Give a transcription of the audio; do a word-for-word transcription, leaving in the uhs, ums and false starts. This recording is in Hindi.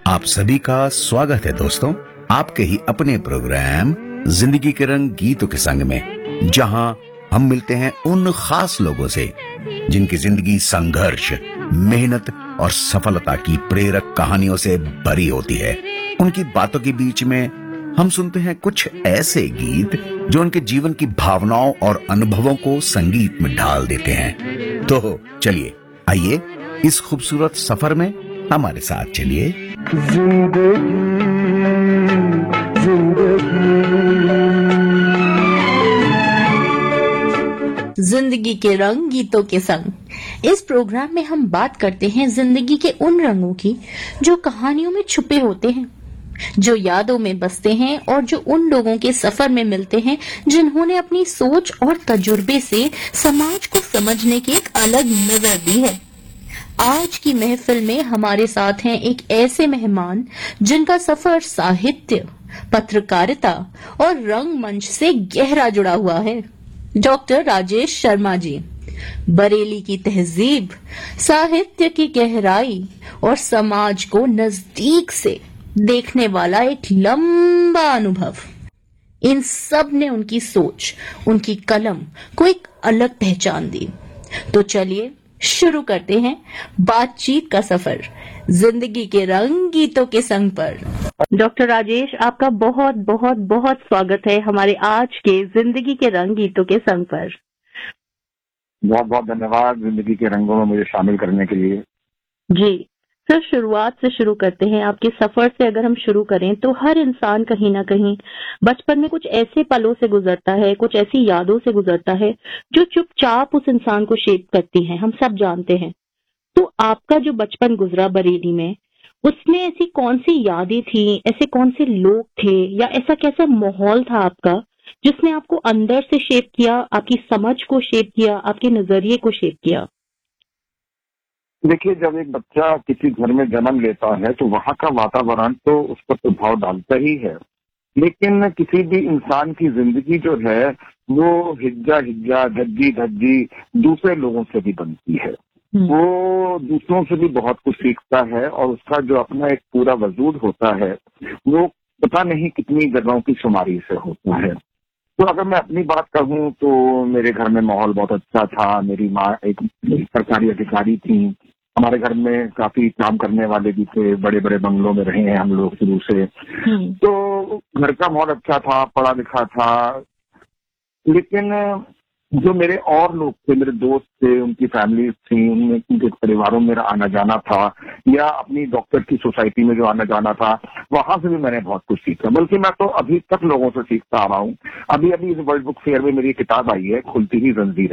आप सभी का स्वागत है दोस्तों, आपके ही अपने प्रोग्राम जिंदगी के रंग गीतों के संग में, जहां हम मिलते हैं उन खास लोगों से जिनकी जिंदगी संघर्ष, मेहनत और सफलता की प्रेरक कहानियों से भरी होती है। उनकी बातों के बीच में हम सुनते हैं कुछ ऐसे गीत जो उनके जीवन की भावनाओं और अनुभवों को संगीत में ढाल देते हैं। तो चलिए, आइए इस खूबसूरत सफर में हमारे साथ चलिए। जिंदगी जिंदगी के रंग गीतों के संग। इस प्रोग्राम में हम बात करते हैं जिंदगी के उन रंगों की जो कहानियों में छुपे होते हैं, जो यादों में बसते हैं और जो उन लोगों के सफर में मिलते हैं जिन्होंने अपनी सोच और तजुर्बे से समाज को समझने की एक अलग नजर दी है। आज की महफिल में हमारे साथ हैं एक ऐसे मेहमान जिनका सफर साहित्य, पत्रकारिता और रंगमंच से गहरा जुड़ा हुआ है। डॉक्टर राजेश शर्मा जी, बरेली की तहजीब, साहित्य की गहराई और समाज को नजदीक से देखने वाला एक लंबा अनुभव, इन सब ने उनकी सोच, उनकी कलम को एक अलग पहचान दी। तो चलिए शुरू करते हैं बातचीत का सफर जिंदगी के रंग गीतों के संग पर। डॉक्टर राजेश, आपका बहुत बहुत बहुत स्वागत है हमारे आज के जिंदगी के रंग गीतों के संग पर। बहुत बहुत धन्यवाद जिंदगी के रंगों में मुझे शामिल करने के लिए। जी सर, शुरुआत से शुरू करते हैं। आपके सफर से अगर हम शुरू करें तो हर इंसान कहीं ना कहीं बचपन में कुछ ऐसे पलों से गुजरता है, कुछ ऐसी यादों से गुजरता है जो चुपचाप उस इंसान को शेप करती हैं, हम सब जानते हैं। तो आपका जो बचपन गुजरा बरेली में, उसमें ऐसी कौन सी यादें थी, ऐसे कौन से लोग थे, या ऐसा कैसा माहौल था आपका जिसने आपको अंदर से शेप किया, आपकी समझ को शेप किया, आपके नजरिए को शेप किया? देखिए, जब एक बच्चा किसी घर में जन्म लेता है तो वहाँ का वातावरण तो उस पर प्रभाव डालता ही है, लेकिन किसी भी इंसान की जिंदगी जो है वो हिज्जा हिज्जा, धज्जी धज्जी दूसरे लोगों से भी बनती है। वो दूसरों से भी बहुत कुछ सीखता है और उसका जो अपना एक पूरा वजूद होता है वो पता नहीं कितनी जगहों की शुमारी से होता है। तो अगर मैं अपनी बात कहूँ तो मेरे घर में माहौल बहुत अच्छा था। मेरी माँ एक सरकारी अधिकारी थी। हमारे घर में काफी काम करने वाले भी थे, बड़े बड़े बंगलों में रहे हैं हम लोग शुरू से। तो घर का माहौल अच्छा था, पढ़ा लिखा था। लेकिन जो मेरे और लोग थे, मेरे दोस्त थे, उनकी फैमिली थी, उनमें उनके परिवारों में मेरा आना जाना था, या अपनी डॉक्टर की सोसाइटी में जो आना जाना था, वहां से भी मैंने बहुत कुछ सीखा। बल्कि मैं तो अभी तक लोगों से सीखता आ रहा हूँ। अभी अभी इस वर्ल्ड बुक फेयर में मेरी किताब आई है, खुलती ही जंजीरें।